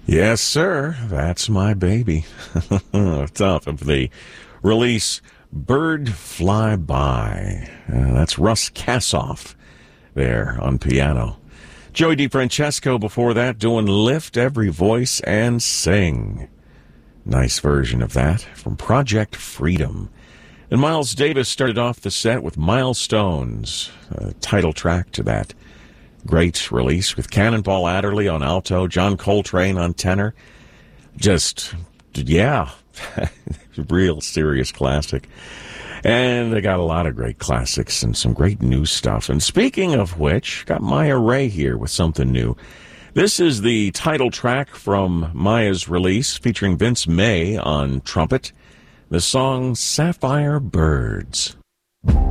Yes, sir. That's my baby. Top of the release, Bird Fly By. That's Russ Kassoff there on piano. Joey DiFrancesco before that doing Lift Every Voice and Sing. Nice version of that from Project Freedom. And Miles Davis started off the set with Milestones, title track to that great release with Cannonball Adderley on alto, John Coltrane on tenor. Just, yeah, real serious classic. And they got a lot of great classics and some great new stuff. And speaking of which, got Maya Ray here with something new. This is the title track from Maya's release featuring Vince May on trumpet. The song Sapphire Birds.